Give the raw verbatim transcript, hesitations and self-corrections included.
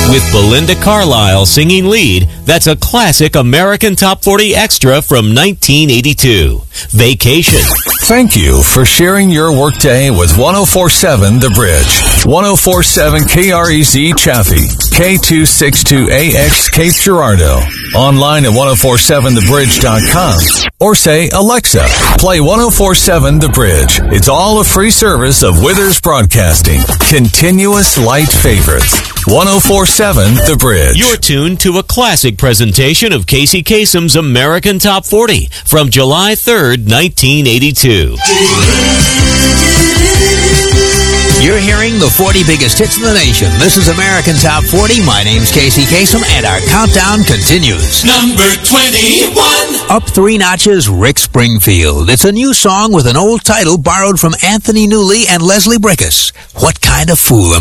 With Belinda Carlisle singing lead, that's a classic American Top forty extra from nineteen eighty-two. Vacation. Thank you for sharing your workday with one oh four point seven The Bridge. one oh four point seven K R E Z Chaffee, K two sixty-two A X Cape Girardeau. Online at ten forty-seven the bridge dot com. Or say, Alexa, play ten forty-seven The Bridge. It's all a free service of Withers Broadcasting. Continuous light favorites. ten forty-seven The Bridge. You're tuned to a classic presentation of Casey Kasem's American Top forty from July third, nineteen eighty-two. You're hearing the forty biggest hits in the nation. This is American Top forty. My name's Casey Kasem, and our countdown continues. Number twenty-one. Up three notches, Rick Springfield. It's a new song with an old title borrowed from Anthony Newley and Leslie Brickus. What Kind of Fool Am